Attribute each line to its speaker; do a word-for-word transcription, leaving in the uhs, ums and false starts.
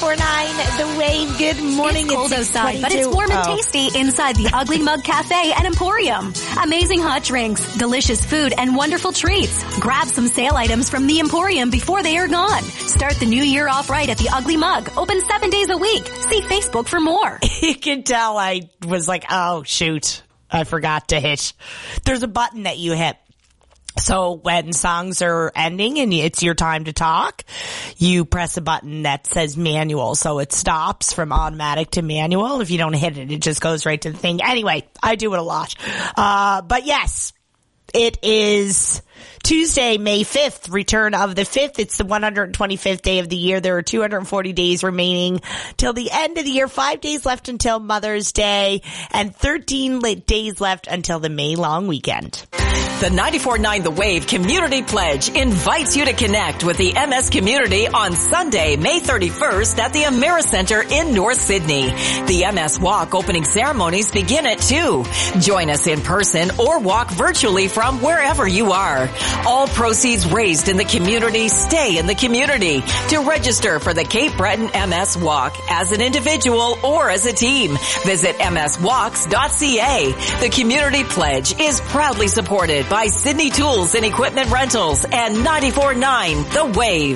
Speaker 1: ninety-four point nine The Wave. Good morning.
Speaker 2: It's cold outside, but it's warm and
Speaker 1: oh.
Speaker 2: tasty inside the Ugly Mug Cafe and Emporium. Amazing hot drinks, delicious food, and wonderful treats. Grab some sale items from the Emporium before they are gone. Start the new year off right at the Ugly Mug. Open seven days a week. See Facebook for more.
Speaker 1: You can tell I was like, oh, shoot. I forgot to hit. There's a button that you hit. So when songs are ending and it's your time to talk, you press a button that says manual. So it stops from automatic to manual. If you don't hit it, it just goes right to the thing. Anyway, I do it a lot. Uh, but yes, it is Tuesday, May fifth, return of the fifth. It's the one hundred twenty-fifth day of the year. There are two hundred forty days remaining till the end of the year. Five days left until Mother's Day and thirteen days left until the May long weekend.
Speaker 3: The ninety-four point nine The Wave Community Pledge invites you to connect with the M S community on Sunday, May thirty-first at the Americenter in North Sydney. The M S Walk opening ceremonies begin at two. Join us in person or walk virtually from wherever you are. All proceeds raised in the community stay in the community. To register for the Cape Breton M S Walk as an individual or as a team, visit m s walks dot c a. The Community Pledge is proudly supported by Sydney Tools and Equipment Rentals and ninety-four point nine The Wave.